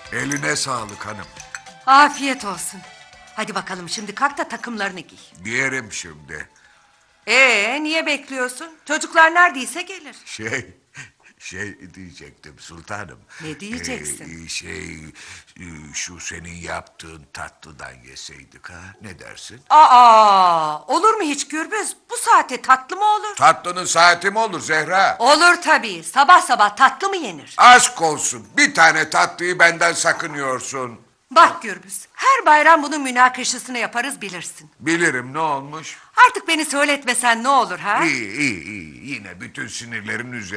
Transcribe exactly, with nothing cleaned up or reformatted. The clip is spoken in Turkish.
Eline sağlık hanım. Afiyet olsun. Hadi bakalım şimdi kalk da takımlarını giy. Giyerim şimdi. Ee, niye bekliyorsun? Çocuklar neredeyse gelir. Şey, şey diyecektim sultanım. Ne diyeceksin? Ee, şey, e, şu senin yaptığın tatlıdan yeseydik ha? Ne dersin? Aa, olur mu hiç Gürbüz? Bu saate tatlı mı olur? Tatlının saati mi olur Zehra? Olur tabii. Sabah sabah tatlı mı yenir? Aşk olsun. Bir tane tatlıyı benden sakınıyorsun. Bak Gürbüz, her bayram bunun münakaşasını yaparız bilirsin. Bilirim, ne olmuş? Artık beni söyletmesen ne olur ha? İyi iyi iyi. Yine bütün sinirlerin üzerine.